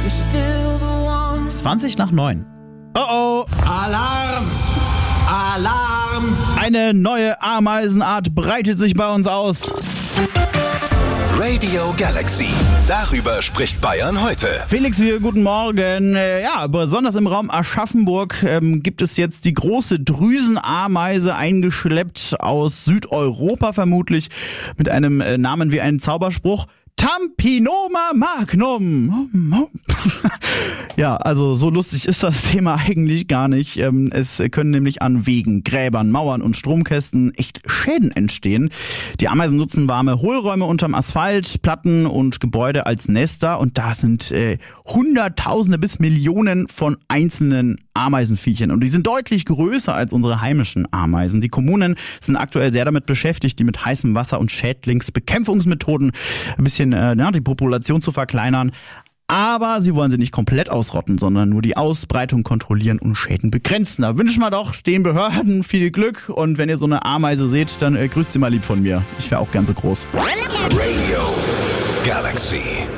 20:09. Oh oh. Alarm! Alarm! Eine neue Ameisenart breitet sich bei uns aus. Radio Galaxy. Darüber spricht Bayern heute. Felix hier, guten Morgen. Ja, besonders im Raum Aschaffenburg gibt es jetzt die große Drüsenameise, eingeschleppt aus Südeuropa vermutlich, mit einem Namen wie einen Zauberspruch. Tampinoma magnum. Ja, also so lustig ist das Thema eigentlich gar nicht. Es können nämlich an Wegen, Gräbern, Mauern und Stromkästen echt Schäden entstehen. Die Ameisen nutzen warme Hohlräume unterm Asphalt, Platten und Gebäude als Nester und da sind Hunderttausende bis Millionen von einzelnen Ameisenviechern und die sind deutlich größer als unsere heimischen Ameisen. Die Kommunen sind aktuell sehr damit beschäftigt, die mit heißem Wasser und Schädlingsbekämpfungsmethoden ein bisschen die Population zu verkleinern. Aber sie wollen sie nicht komplett ausrotten, sondern nur die Ausbreitung kontrollieren und Schäden begrenzen. Da wünschen wir doch den Behörden viel Glück und wenn ihr so eine Ameise seht, dann grüßt sie mal lieb von mir. Ich wäre auch gern so groß. Radio Galaxy.